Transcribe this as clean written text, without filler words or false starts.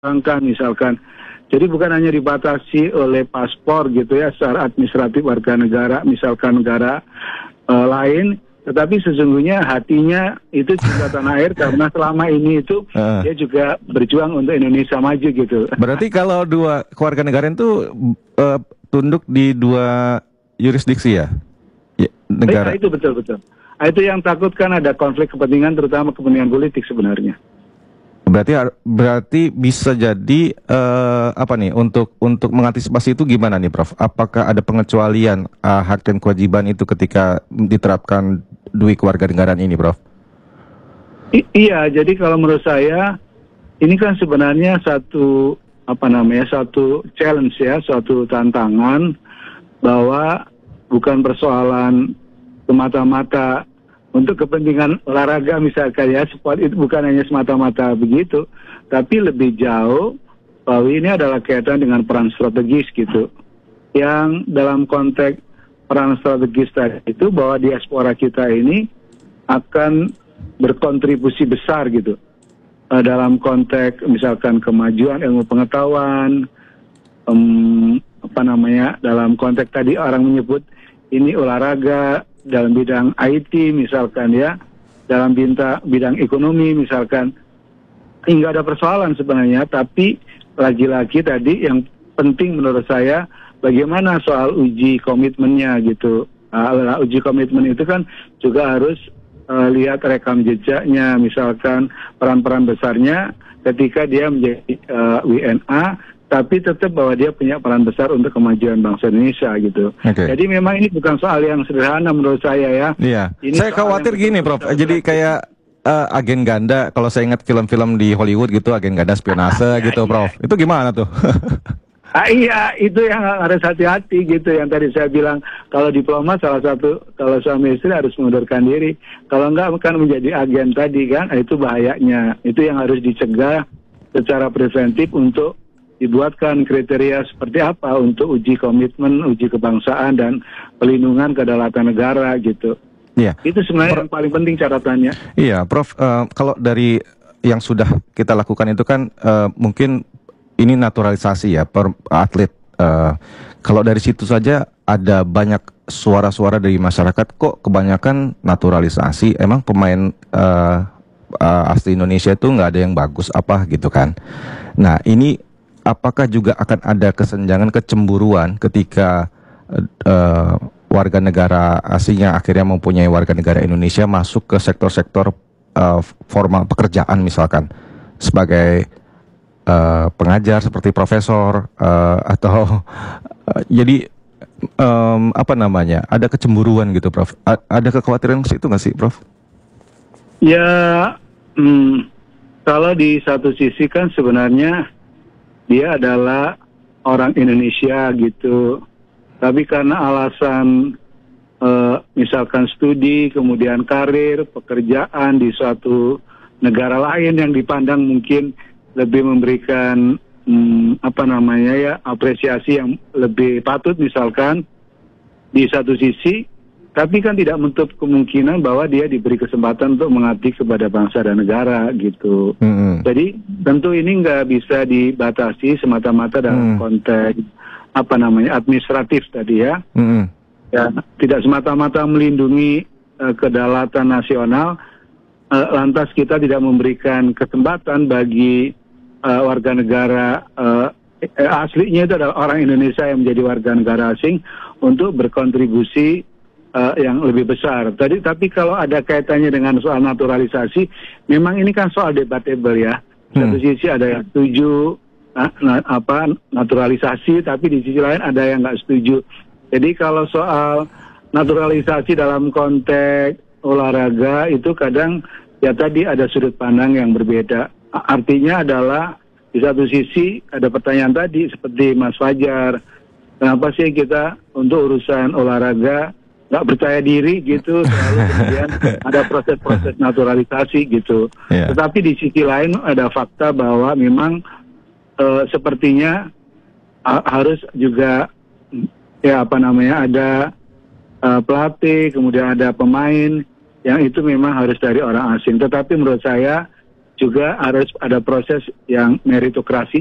diterbangkan misalkan. Jadi bukan hanya dibatasi oleh paspor gitu ya secara administratif warga negara misalkan negara lain, tetapi sesungguhnya hatinya itu cinta tanah air karena selama ini itu dia juga berjuang untuk Indonesia maju gitu. Berarti kalau dua kewarganegaraan itu tunduk di dua yurisdiksi ya? Negara. Itu betul-betul. Itu yang takutkan ada konflik kepentingan terutama kepentingan politik sebenarnya. Berarti bisa jadi apa nih untuk mengantisipasi itu gimana nih Prof? Apakah ada pengecualian hak dan kewajiban itu ketika diterapkan dui kewarganegaraan ini, Prof? Iya, jadi kalau menurut saya ini kan sebenarnya satu challenge ya, suatu tantangan bahwa bukan persoalan semata-mata untuk kepentingan olahraga misalkan ya, sport itu bukan hanya semata-mata begitu, tapi lebih jauh bahwa ini adalah kaitan dengan peran strategis gitu. Yang dalam konteks peran strategis tadi itu bahwa diaspora kita ini akan berkontribusi besar gitu. Dalam konteks misalkan kemajuan ilmu pengetahuan, dalam konteks tadi orang menyebut ini olahraga, dalam bidang IT misalkan ya, dalam bidang ekonomi misalkan, nggak ada persoalan sebenarnya, tapi lagi-lagi tadi yang penting menurut saya bagaimana soal uji komitmennya gitu. Uji komitmen itu kan juga harus lihat rekam jejaknya, misalkan peran-peran besarnya ketika dia menjadi WNA, tapi tetap bahwa dia punya peran besar untuk kemajuan bangsa Indonesia gitu. Okay. Jadi memang ini bukan soal yang sederhana menurut saya ya. Iya. Saya khawatir gini, Prof. Jadi kayak agen ganda, kalau saya ingat film-film di Hollywood gitu, agen ganda spionase gitu, Prof. Itu gimana tuh? Iya, itu yang harus hati-hati gitu. Yang tadi saya bilang, kalau diplomat salah satu, kalau suami istri harus mengundurkan diri. Kalau enggak kan menjadi agen tadi kan, itu bahayanya. Itu yang harus dicegah secara preventif untuk dibuatkan kriteria seperti apa untuk uji komitmen, uji kebangsaan, dan pelindungan kedaulatan negara gitu. Iya. Itu sebenarnya yang paling penting catatannya. Iya, Prof. Kalau dari yang sudah kita lakukan itu kan mungkin ini naturalisasi ya per atlet. Kalau dari situ saja ada banyak suara-suara dari masyarakat, kok kebanyakan naturalisasi. Emang pemain asli Indonesia itu nggak ada yang bagus apa gitu kan? Nah ini apakah juga akan ada kesenjangan kecemburuan ketika warga negara aslinya akhirnya mempunyai warga negara Indonesia masuk ke sektor-sektor formal pekerjaan misalkan sebagai pengajar seperti profesor atau jadi ada kecemburuan gitu, Prof? Ada kekhawatiran ke situ nggak sih, Prof? Ya, kalau di satu sisi kan sebenarnya dia adalah orang Indonesia gitu, tapi karena alasan misalkan studi, kemudian karir, pekerjaan di suatu negara lain yang dipandang mungkin lebih memberikan apresiasi yang lebih patut misalkan di satu sisi, tapi kan tidak menutup kemungkinan bahwa dia diberi kesempatan untuk mengabdi kepada bangsa dan negara gitu. Jadi tentu ini nggak bisa dibatasi semata-mata dalam konteks administratif tadi ya. Ya, tidak semata-mata melindungi kedaulatan nasional, lantas kita tidak memberikan kesempatan bagi warga negara aslinya itu adalah orang Indonesia yang menjadi warga negara asing untuk berkontribusi yang lebih besar. Tapi kalau ada kaitannya dengan soal naturalisasi, memang ini kan soal debatable ya. Satu sisi ada yang setuju naturalisasi, tapi di sisi lain ada yang nggak setuju. Jadi kalau soal naturalisasi dalam konteks olahraga itu kadang ya tadi ada sudut pandang yang berbeda. Artinya adalah di satu sisi ada pertanyaan tadi seperti Mas Fajar, kenapa sih kita untuk urusan olahraga nggak percaya diri gitu, selalu kemudian ada proses-proses naturalisasi gitu. Tetapi di sisi lain ada fakta bahwa memang sepertinya harus juga ada pelatih, kemudian ada pemain yang itu memang harus dari orang asing. Tetapi menurut saya juga harus ada proses yang meritokrasi